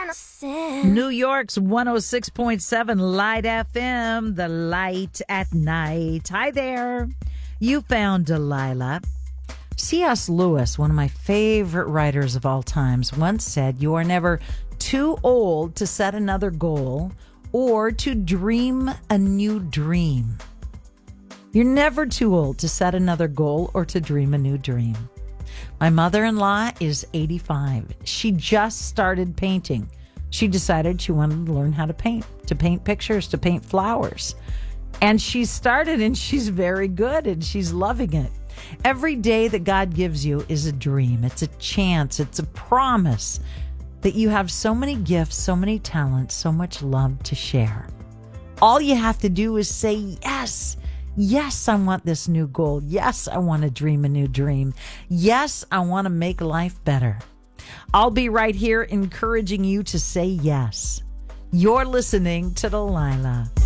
New York's 106.7 Light FM, the light at night. Hi there. You found Delilah. C.S. Lewis, one of my favorite writers of all times, once said, "You are never too old to set another goal or to dream a new dream." You're never too old to set another goal or to dream a new dream. My mother-in-law is 85. She just started painting. She decided she wanted to learn how to paint pictures, to paint flowers. And she started, and she's very good, and she's loving it. Every day that God gives you is a dream. It's a chance. It's a promise that you have so many gifts, so many talents, so much love to share. All you have to do is say yes. Yes, I want this new goal. Yes, I want to dream a new dream. Yes, I want to make life better. I'll be right here encouraging you to say yes. You're listening to Delilah.